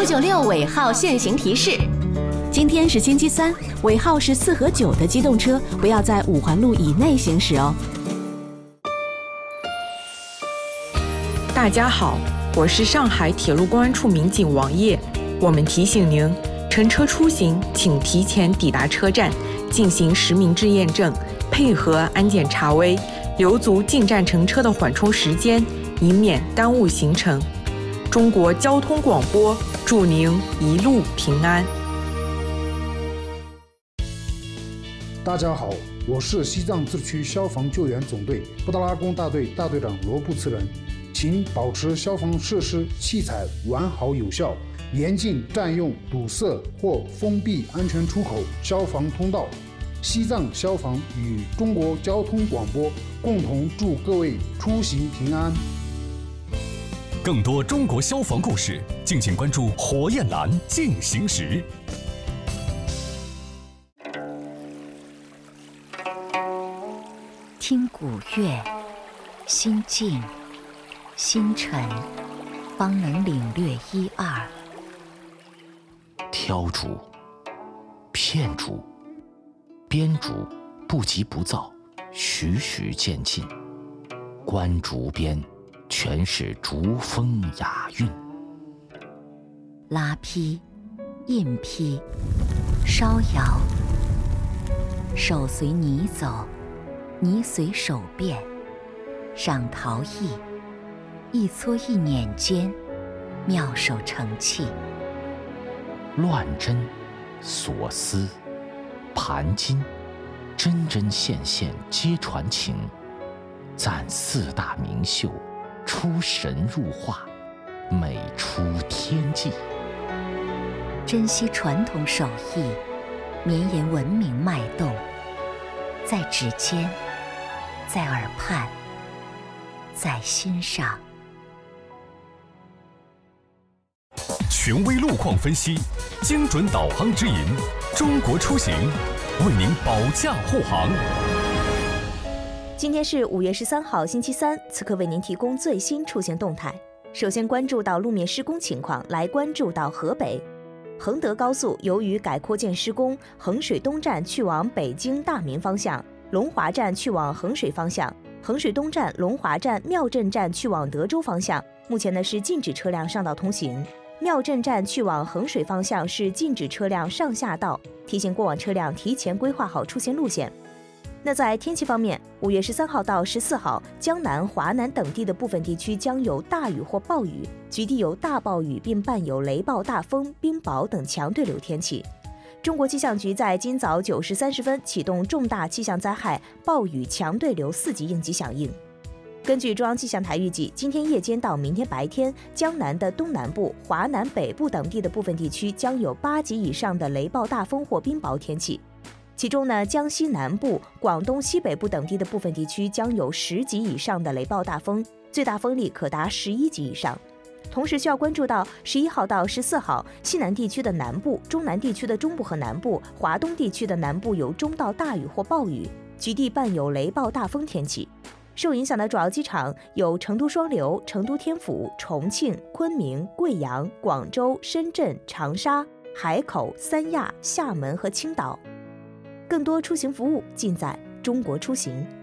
996尾号限行提示：今天是星期三，尾号是4和9的机动车不要在5环路以内行驶哦。 大家好，我是上海铁路公安处民警王烨。我们提醒您，乘车出行请提前抵达车站，进行实名制验证，配合安检查微，留足进站乘车的缓冲时间，以免耽误行程。中国交通广播祝您一路平安。 大家好，我是西藏自治区消防救援总队布达拉宫大队大队长罗布次仁，请保持消防设施器材完好有效，严禁占用、堵塞或封闭安全出口、消防通道。西藏消防与中国交通广播共同祝各位出行平安。 更多中国消防故事，敬请关注火焰蓝进行时。 听古乐，心静心沉，方能领略一二。 挑竹、片竹、编竹不急不躁，徐徐渐进。观竹边，全是竹风雅韵。 拉坯、印坯、烧窑，手随泥走，泥随手变。上陶艺，一搓一捻间，妙手成器。 乱针、锁丝、盘金，针针线线皆传情。赞4大名秀，出神入化，美出天际。 珍惜传统手艺，绵延文明脉动，在指尖，在耳畔，在心上。 权威路况分析，精准导航指引，中国出行为您保驾护航。 今天是5月13号星期三，此刻为您提供最新出行动态。首先关注到路面施工情况，来关注到河北衡德高速，由于改扩建施工，衡水东站去往北京大民方向，龙华站去往衡水方向，衡水东站、龙华站、庙镇站去往德州方向，目前是禁止车辆上道通行。庙镇站去往衡水方向是禁止车辆上下道，提醒过往车辆提前规划好出行路线。那在天气方面，5月13号到14号，江南、华南等地的部分地区将有大雨或暴雨，局地有大暴雨并伴有雷暴大风、冰雹等强对流天气。中国气象局在今早9时30分启动重大气象灾害暴雨强对流4级应急响应。根据中央气象台预计，今天夜间到明天白天，江南的东南部、华南北部等地的部分地区将有8级以上的雷暴大风或冰雹天气。其中江西南部、广东西北部等地的部分地区将有10级以上的雷暴大风，最大风力可达11级以上。同时需要关注到11号到14号，西南地区的南部、中南地区的中部和南部、华东地区的南部有中到大雨或暴雨，局地伴有雷暴大风天气。受影响的主要机场有成都双流、成都天府、重庆、昆明、贵阳、广州、深圳、长沙、海口、三亚、厦门和青岛。更多出行服务尽在中国出行。